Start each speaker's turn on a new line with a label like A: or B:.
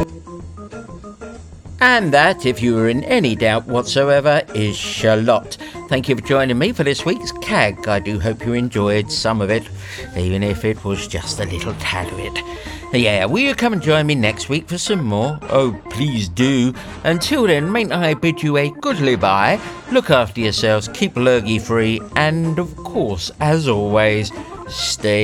A: And that, if you were in any doubt whatsoever, is Charlotte. Thank you for joining me for this week's CAG. I do hope you enjoyed some of it, even if it was just a little tad of it. Yeah, will you come and join me next week for some more? Oh, please do. Until then, mayn't I bid you a goodly bye, look after yourselves, keep lurgy free, and of course, as always, stay